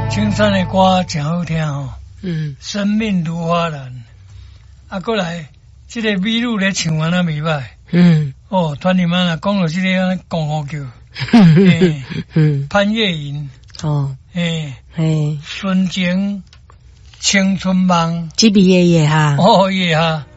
青山的歌真好听哦。生命如花篮。过来，这个美女咧唱完了未歹。团里面啊，讲到这个功夫球。潘越云。纯情青春梦。 几笔爷爷哈。 爷哈。